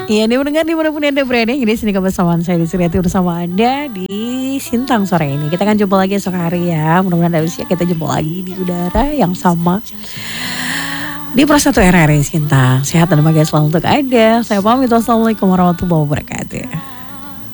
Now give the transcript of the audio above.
Iya, dia mendengar dimanapun Anda berada. Ini sini kebersamaan saya di Suryati bersama Anda di Sintang sore ini. Kita akan jumpa lagi esok hari ya. Mudah-mudahan dari usia kita jumpa lagi di udara yang sama. Di Persatu RRI Sintang. Sehat dan bahagia selalu untuk Anda. Saya pamit. Wassalamualaikum warahmatullahi wabarakatuh.